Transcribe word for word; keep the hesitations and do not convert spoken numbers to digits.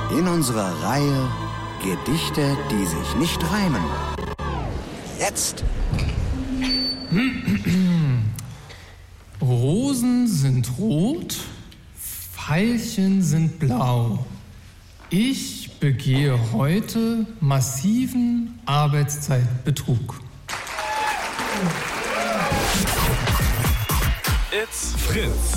In unserer Reihe Gedichte, die sich nicht reimen. Jetzt! Rosen sind rot, Veilchen sind blau. Ich begehe heute massiven Arbeitszeitbetrug. It's Fritz.